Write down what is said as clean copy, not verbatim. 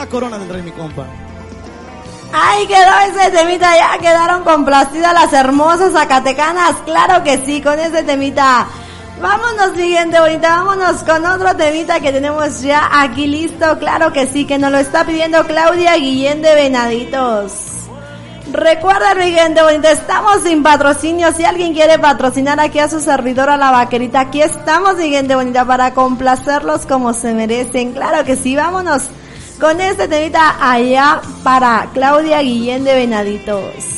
corona tendré mi compa. Ay, quedó ese temita, ya quedaron complacidas las hermosas zacatecanas, claro que sí, con ese temita. Vámonos, mi gente bonita, vámonos con otro temita que tenemos ya aquí listo, claro que sí, que nos lo está pidiendo Claudia Guillén de Venaditos. Recuerda, mi gente bonita, estamos sin patrocinio. Si alguien quiere patrocinar aquí a su servidora La Vaquerita, aquí estamos, mi gente bonita, para complacerlos como se merecen. Claro que sí, vámonos con este temita allá para Claudia Guillén de Venaditos.